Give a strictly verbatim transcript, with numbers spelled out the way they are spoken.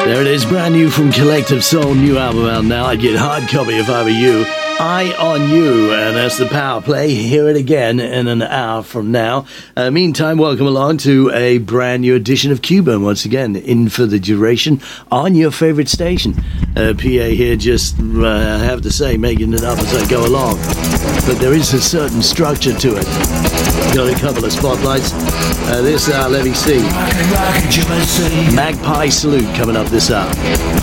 There it is, brand new from Collective Soul, new album out now. I'd get hard copy if I were you. Eye on You, and that's the power play. Hear it again in an hour from now. Uh, meantime, welcome along to a brand new edition of Cuba. Once again, in for the duration on your favorite station. Uh, P A here, just uh, I have to say, making it up as I go along. But there is a certain structure to it. Got a couple of spotlights. Uh, this hour, let me see. Magpie Salute coming up this hour.